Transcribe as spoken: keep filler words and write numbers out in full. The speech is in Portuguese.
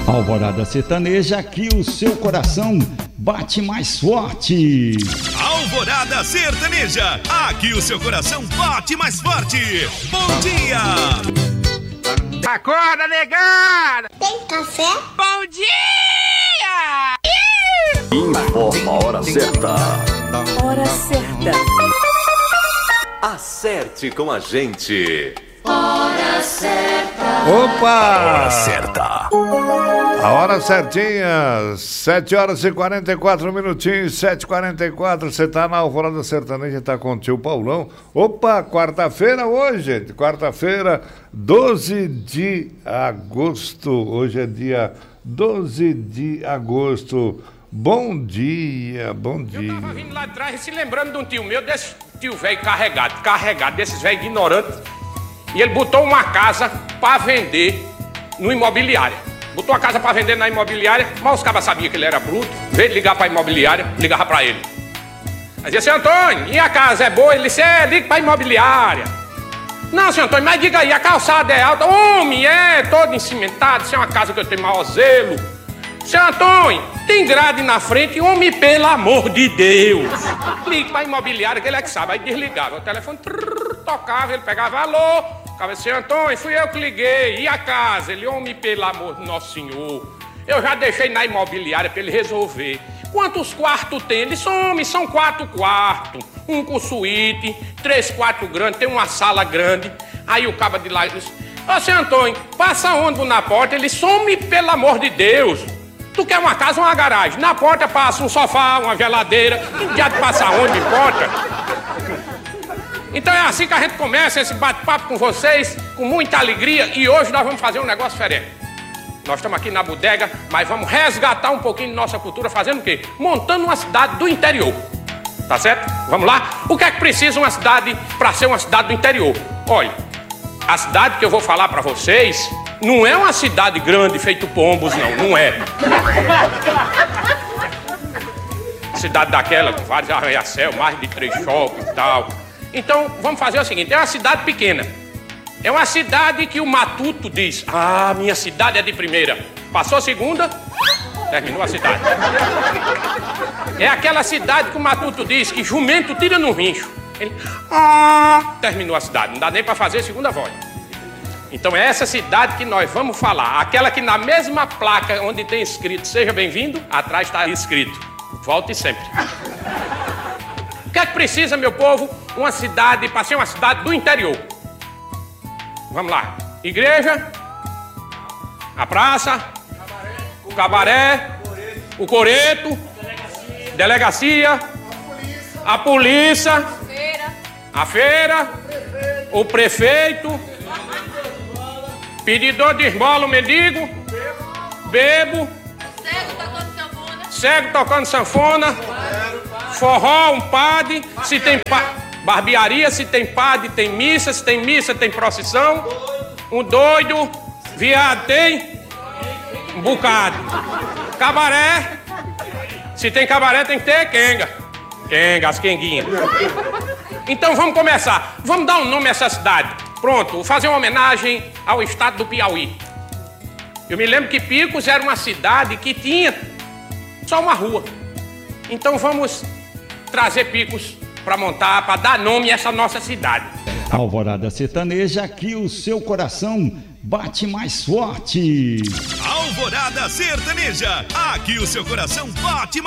Alvorada Sertaneja, aqui o seu coração bate mais forte. Alvorada Sertaneja, aqui o seu coração bate mais forte. Bom dia! Acorda, negada! Tem café? Bom dia! Informa a hora certa. Hora certa. Acerte com a gente. Hora certa. Opa! Hora certa. A hora certinha, sete horas e quarenta e quatro minutinhos, sete e quarenta e quatro, você tá na Alvorada Sertaneja, tá com o tio Paulão. Opa, quarta-feira hoje, gente, quarta-feira, doze de agosto, hoje é dia doze de agosto. Bom dia, bom dia. Eu tava vindo lá atrás se lembrando de um tio meu, desse tio velho carregado, carregado, desses velhos ignorantes, e ele botou uma casa pra vender no imobiliário. Botou a casa pra vender na imobiliária, mas os cabas sabiam que ele era bruto, veio ligar pra imobiliária, ligava pra ele. Aí dizia, seu Antônio, e a casa é boa? Ele disse, é, liga pra imobiliária. Não, seu Antônio, mas diga aí, a calçada é alta? Homem, é, todo encimentado, isso é uma casa que eu tenho maior zelo. Seu Antônio, tem grade na frente, homem, pelo amor de Deus. Liga pra imobiliária, que ele é que sabe. Aí desligava, o telefone trrr, tocava, ele pegava, alô, ficava assim, seu Antônio, fui eu que liguei, e a casa? Ele, homem, pelo amor do nosso senhor, eu já deixei na imobiliária pra ele resolver. Quantos quartos tem? Ele disse, homem, são quatro quartos, um com suíte, três quartos grandes, tem uma sala grande. Aí o cabo de lá disse, ô, seu Antônio, passa onde na porta? Ele, some, pelo amor de Deus. Tu quer uma casa ou uma garagem? Na porta passa um sofá, uma geladeira. Não já te passa onde importa. Então é assim que a gente começa esse bate-papo com vocês, com muita alegria. E hoje nós vamos fazer um negócio diferente. Nós estamos aqui na bodega, mas vamos resgatar um pouquinho de nossa cultura, fazendo o quê? Montando uma cidade do interior. Tá certo? Vamos lá? O que é que precisa uma cidade para ser uma cidade do interior? Olha, a cidade que eu vou falar para vocês não é uma cidade grande feito pombos, não, não é. Cidade daquela com vários arranha-céu, mais de três shoppings e tal. Então, vamos fazer o seguinte, é uma cidade pequena. É uma cidade que o matuto diz, ah, minha cidade é de primeira. Passou a segunda, terminou a cidade. É aquela cidade que o matuto diz que jumento tira no rincho. Ele, ah, terminou a cidade, não dá nem para fazer a segunda voz. Então é essa cidade que nós vamos falar. Aquela que na mesma placa onde tem escrito seja bem-vindo, atrás está escrito volte sempre. O que é que precisa, meu povo? Uma cidade, para ser uma cidade do interior. Vamos lá. Igreja, a praça, o cabaré, o coreto, delegacia, a polícia, a feira, o prefeito, pedidor de esmola, o mendigo, bebo, cego tocando sanfona, cego tocando sanfona, forró, um padre, se tem pa... barbearia, se tem padre, tem missa, se tem missa, tem procissão, um doido, viado tem, um bocado, cabaré, se tem cabaré tem que ter quenga, quenga, as quenguinhas. Então vamos começar, vamos dar um nome a essa cidade. Pronto, vou fazer uma homenagem ao estado do Piauí. Eu me lembro que Picos era uma cidade que tinha só uma rua. Então vamos trazer Picos para montar, para dar nome a essa nossa cidade. Alvorada Sertaneja, aqui o seu coração bate mais forte. Alvorada Sertaneja, aqui o seu coração bate mais